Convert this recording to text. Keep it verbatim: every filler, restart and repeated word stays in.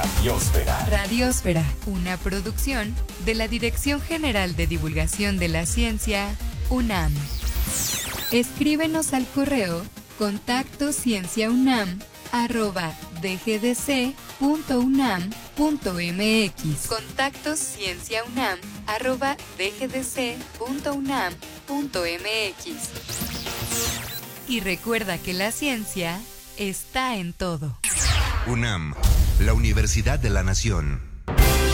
Radiosfera. Radiosfera, una producción de la Dirección General de Divulgación de la Ciencia, UNAM. Escríbenos al correo contacto cienciaunam arroba dgdc.unam.mx. Contacto cienciaunam arroba dgdc.unam.mx. Y recuerda que la ciencia está en todo. UNAM, la Universidad de la Nación.